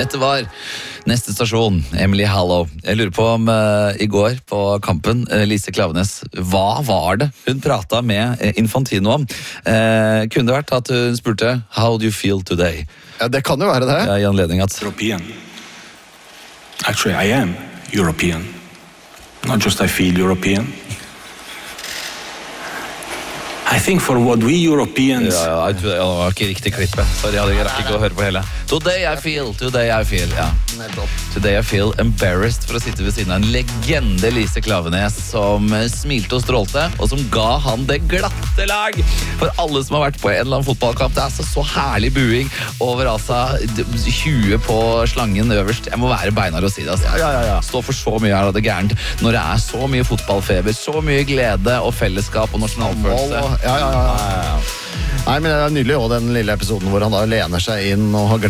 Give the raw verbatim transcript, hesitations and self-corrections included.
Dette var neste stasjon, Emily Hallow. Jeg lurer på om uh, i går på kampen, uh, Lise Klaveness, hva var det hun pratet med uh, Infantino om? Uh, kunne det vært at hun spurte How do you feel today? Ja, det kan jo være det. Ja, i anledning at European. Actually, I am European. Not just I feel European. I think for what we Europeans... Ja, ja, det var ikke riktig klippet. Sorry, jeg rakk ikke å høre på hele. Today I feel, today I feel, ja. Today I feel embarrassed for å sitte ved siden av en legende Lise Klaveness som smilte og strålte, og som ga han det glatte lag. For alle som har vært på en eller annen fotballkamp, det er altså så herlig buing over altså tjue på slangen øverst. Jeg må være beinar å si det, altså. Ja, ja, ja. Stå for så mye her av det gærent når det er så mye fotballfeber, så mye glede og fellesskap og nasjonalfølelse. Ja, ja, ja, ja. Nei, men det er nydelig også den lille episoden hvor han da lener seg inn og har glemt